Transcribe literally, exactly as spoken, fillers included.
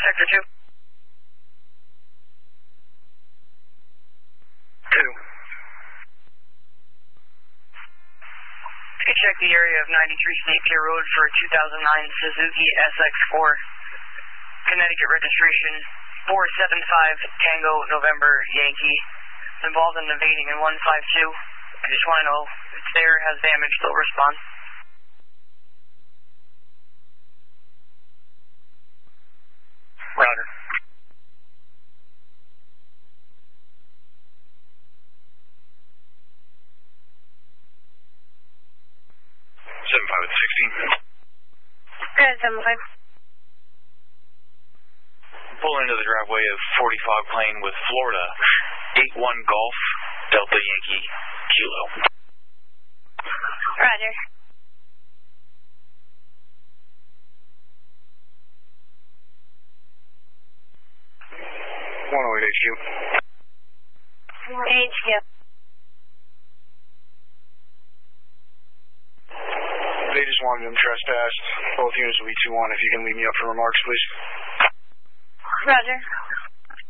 Sector two. Two. You can check the area of ninety-three State Pier Road for a two thousand nine Suzuki S X four. Connecticut registration four seven five Tango November Yankee. Involved in evading in one five two. I just want to know if it's there, has damage, they'll respond. Roger. seven five and sixteen. Good, seven five. Pull into the driveway of forty Fog Plain with Florida. eight one Golf, Delta Yankee, Kilo. Roger. one oh eight H Q. H Q. They just wanted them trespassed. Both units will be two one. If you can leave me up for remarks, please. Roger.